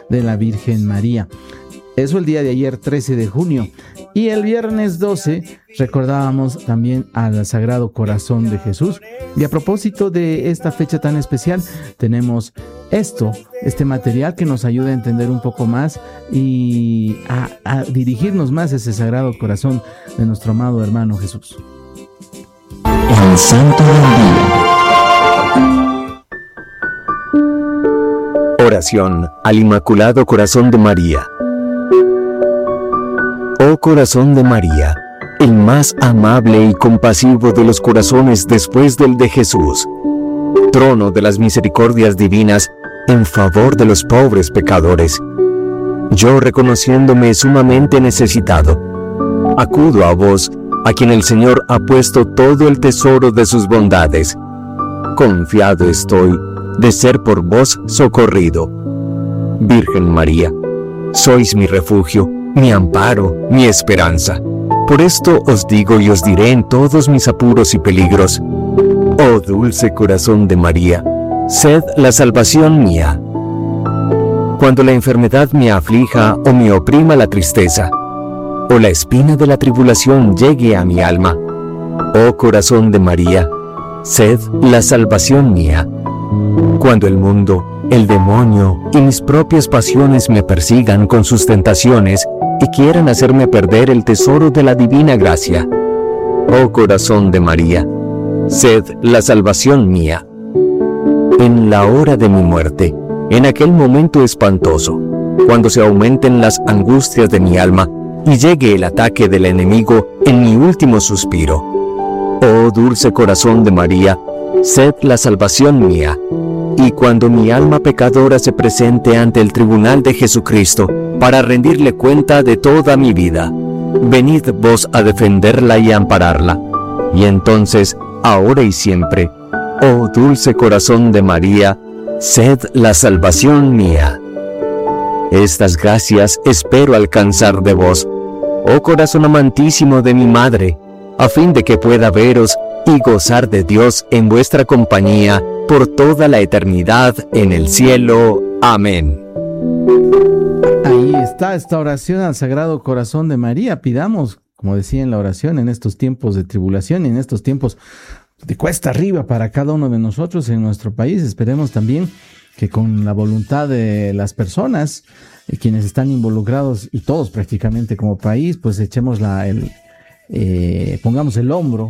de la Virgen María. Eso el día de ayer, 13 de junio. Y el viernes 12 recordábamos también al Sagrado Corazón de Jesús. Y a propósito de esta fecha tan especial, tenemos este material que nos ayuda a entender un poco más y a dirigirnos más a ese Sagrado Corazón de nuestro amado hermano Jesús. El Santo del Día. Oración al Inmaculado Corazón de María. Oh Corazón de María, el más amable y compasivo de los corazones después del de Jesús, trono de las misericordias divinas en favor de los pobres pecadores. Yo, reconociéndome sumamente necesitado, acudo a vos, a quien el Señor ha puesto todo el tesoro de sus bondades. Confiado estoy de ser por vos socorrido. Virgen María, sois mi refugio, mi amparo, mi esperanza. Por esto os digo y os diré en todos mis apuros y peligros: oh dulce corazón de María, sed la salvación mía. Cuando la enfermedad me aflija o me oprima la tristeza, o la espina de la tribulación llegue a mi alma, oh corazón de María, sed la salvación mía. Cuando el mundo, el demonio y mis propias pasiones me persigan con sus tentaciones y quieran hacerme perder el tesoro de la divina gracia, oh corazón de María, sed la salvación mía. En la hora de mi muerte, en aquel momento espantoso, cuando se aumenten las angustias de mi alma y llegue el ataque del enemigo en mi último suspiro, oh dulce corazón de María, sed la salvación mía. Y cuando mi alma pecadora se presente ante el tribunal de Jesucristo para rendirle cuenta de toda mi vida, venid vos a defenderla y a ampararla. Y entonces, ahora y siempre, oh dulce corazón de María, sed la salvación mía. Estas gracias espero alcanzar de vos, oh corazón amantísimo de mi Madre, a fin de que pueda veros y gozar de Dios en vuestra compañía por toda la eternidad en el cielo. Amén. Ahí está esta oración al Sagrado Corazón de María. Pidamos, como decía en la oración, en estos tiempos de tribulación y en estos tiempos de cuesta arriba para cada uno de nosotros en nuestro país. Esperemos también que con la voluntad de las personas, quienes están involucrados y todos prácticamente como país, pues echemos pongamos el hombro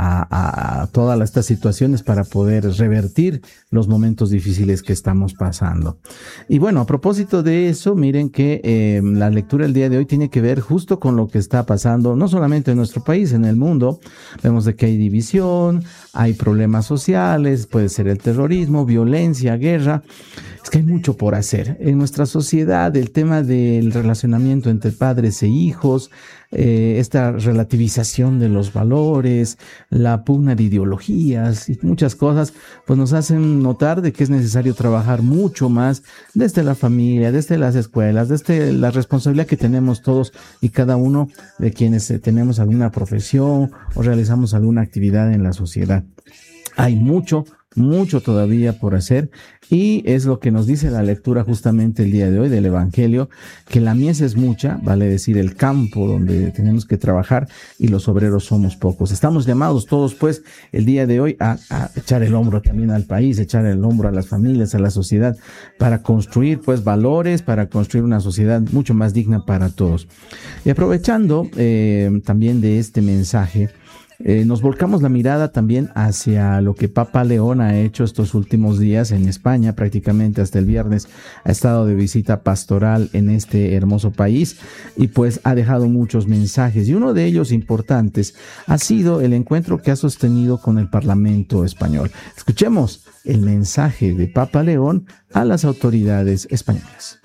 a todas estas situaciones para poder revertir los momentos difíciles que estamos pasando. Y bueno, a propósito de eso, miren que la lectura del día de hoy tiene que ver justo con lo que está pasando, no solamente en nuestro país, en el mundo. Vemos de que hay división, hay problemas sociales, puede ser el terrorismo, violencia, guerra. Es que hay mucho por hacer. En nuestra sociedad, el tema del relacionamiento entre padres e hijos, esta relativización de los valores, la pugna de ideologías y muchas cosas, pues nos hacen notar de que es necesario trabajar mucho más desde la familia, desde las escuelas, desde la responsabilidad que tenemos todos y cada uno de quienes tenemos alguna profesión o realizamos alguna actividad en la sociedad. Hay mucho todavía por hacer y es lo que nos dice la lectura justamente el día de hoy del Evangelio, que la mies es mucha, vale decir el campo donde tenemos que trabajar y los obreros somos pocos. Estamos llamados todos pues el día de hoy a echar el hombro también al país, echar el hombro a las familias, a la sociedad, para construir pues valores, para construir una sociedad mucho más digna para todos. Y aprovechando también de este mensaje, nos volcamos la mirada también hacia lo que Papa León ha hecho estos últimos días en España, prácticamente hasta el viernes ha estado de visita pastoral en este hermoso país y pues ha dejado muchos mensajes y uno de ellos importantes ha sido el encuentro que ha sostenido con el Parlamento español. Escuchemos el mensaje de Papa León a las autoridades españolas.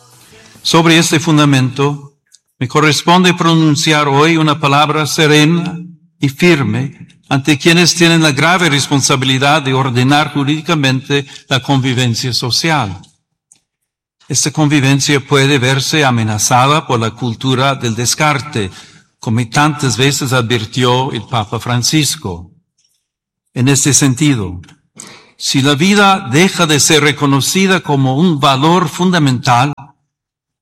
Sobre este fundamento, me corresponde pronunciar hoy una palabra serena y firme ante quienes tienen la grave responsabilidad de ordenar jurídicamente la convivencia social. Esta convivencia puede verse amenazada por la cultura del descarte, como tantas veces advirtió el Papa Francisco. En este sentido, si la vida deja de ser reconocida como un valor fundamental,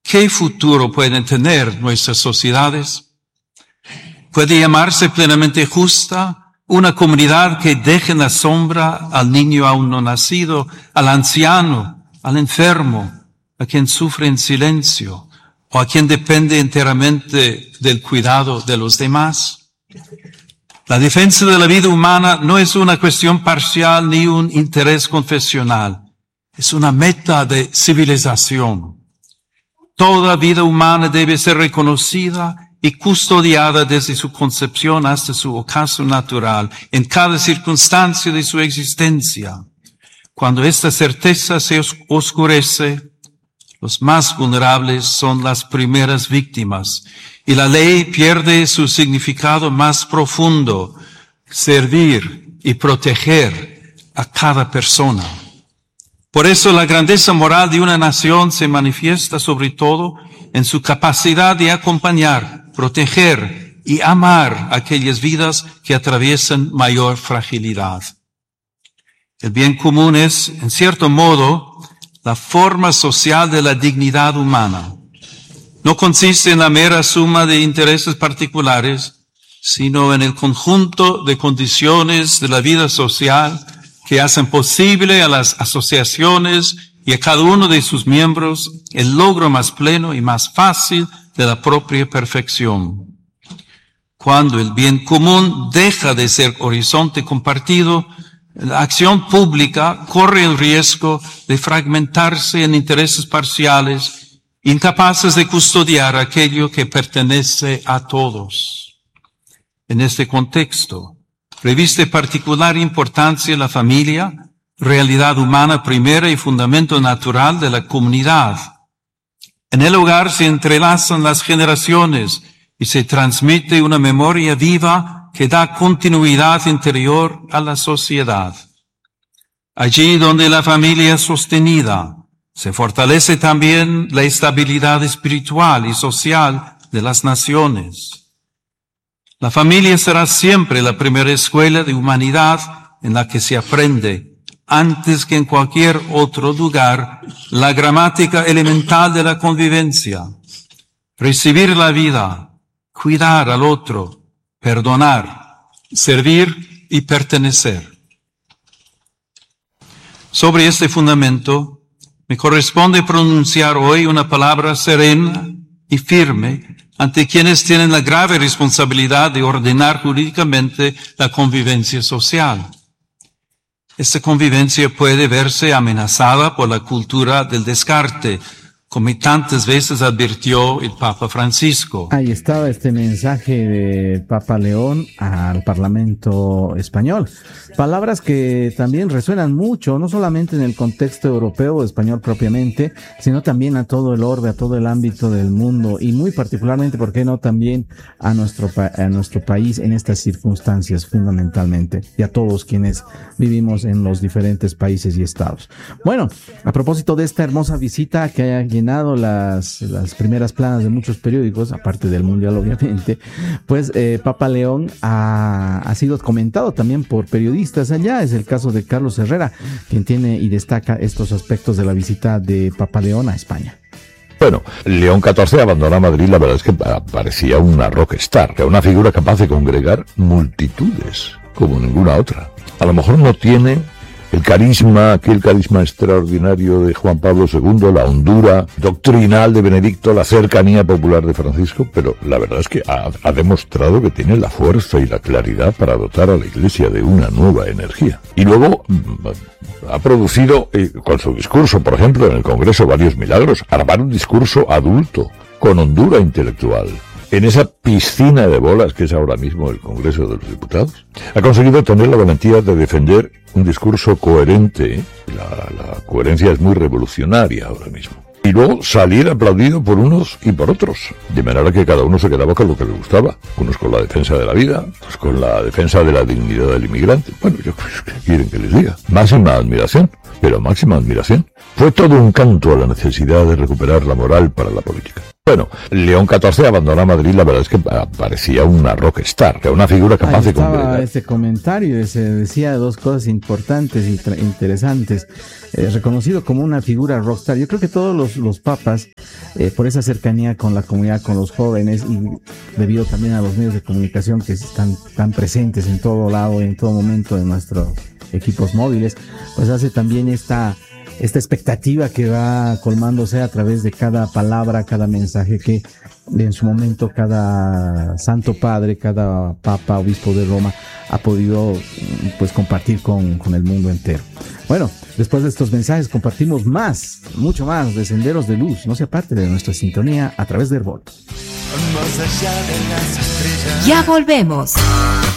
¿qué futuro pueden tener nuestras sociedades? ¿Puede llamarse plenamente justa una comunidad que deje en la sombra al niño aún no nacido, al anciano, al enfermo, a quien sufre en silencio o a quien depende enteramente del cuidado de los demás? La defensa de la vida humana no es una cuestión parcial ni un interés confesional. Es una meta de civilización. Toda vida humana debe ser reconocida y custodiada desde su concepción hasta su ocaso natural, en cada circunstancia de su existencia. Cuando esta certeza se oscurece, los más vulnerables son las primeras víctimas y la ley pierde su significado más profundo, servir y proteger a cada persona. Por eso la grandeza moral de una nación se manifiesta sobre todo en su capacidad de acompañar, proteger y amar aquellas vidas que atraviesan mayor fragilidad. El bien común es, en cierto modo, la forma social de la dignidad humana. No consiste en la mera suma de intereses particulares, sino en el conjunto de condiciones de la vida social que hacen posible a las asociaciones y a cada uno de sus miembros el logro más pleno y más fácil de la propia perfección. Cuando el bien común deja de ser horizonte compartido, la acción pública corre el riesgo de fragmentarse en intereses parciales, incapaces de custodiar aquello que pertenece a todos. En este contexto, reviste particular importancia la familia, realidad humana primera y fundamento natural de la comunidad. En el hogar se entrelazan las generaciones y se transmite una memoria viva que da continuidad interior a la sociedad. Allí donde la familia es sostenida, se fortalece también la estabilidad espiritual y social de las naciones. La familia será siempre la primera escuela de humanidad en la que se aprende, antes que en cualquier otro lugar, la gramática elemental de la convivencia. Recibir la vida, cuidar al otro, perdonar, servir y pertenecer. Sobre este fundamento, me corresponde pronunciar hoy una palabra serena y firme ante quienes tienen la grave responsabilidad de ordenar jurídicamente la convivencia social. Esta convivencia puede verse amenazada por la cultura del descarte, como tantas veces advirtió el Papa Francisco. Ahí estaba este mensaje del Papa León al Parlamento español. Palabras que también resuenan mucho, no solamente en el contexto europeo o español propiamente, sino también a todo el orbe, a todo el ámbito del mundo y muy particularmente, ¿por qué no?, también a nuestro país en estas circunstancias fundamentalmente y a todos quienes vivimos en los diferentes países y estados. Bueno, a propósito de esta hermosa visita que haya llenado las primeras planas de muchos periódicos, aparte del Mundial obviamente, pues Papa León ha sido comentado también por periodistas allá. Es el caso de Carlos Herrera, quien tiene y destaca estos aspectos de la visita de Papa León a España. Bueno, León XIV abandonó Madrid, la verdad es que parecía una rockstar, una figura capaz de congregar multitudes, como ninguna otra. A lo mejor no tiene aquel carisma extraordinario de Juan Pablo II, la hondura doctrinal de Benedicto, la cercanía popular de Francisco, pero la verdad es que ha demostrado que tiene la fuerza y la claridad para dotar a la Iglesia de una nueva energía. Y luego ha producido, con su discurso, por ejemplo, en el Congreso, varios milagros. Armar un discurso adulto, con hondura intelectual, en esa piscina de bolas que es ahora mismo el Congreso de los Diputados, ha conseguido tener la valentía de defender un discurso coherente. La coherencia es muy revolucionaria ahora mismo. Y luego salir aplaudido por unos y por otros, de manera que cada uno se quedaba con lo que le gustaba. Unos con la defensa de la vida, otros con la defensa de la dignidad del inmigrante. Bueno, ¿qué quieren que les diga? Máxima admiración, pero máxima admiración. Fue todo un canto a la necesidad de recuperar la moral para la política. Bueno, León XIV abandonó Madrid, la verdad es que parecía una rockstar, una figura capaz de congregar. Este comentario se decía dos cosas importantes y interesantes. Reconocido como una figura rockstar. Yo creo que todos los papas por esa cercanía con la comunidad, con los jóvenes, y debido también a los medios de comunicación que están tan presentes en todo lado, en todo momento en nuestros equipos móviles, pues hace también esta expectativa que va colmándose a través de cada palabra, cada mensaje que en su momento cada santo padre, cada papa, obispo de Roma ha podido pues compartir con el mundo entero. Bueno, después de estos mensajes compartimos mucho más de Senderos de Luz. No se aparte de nuestra sintonía a través de Herbol. Ya volvemos.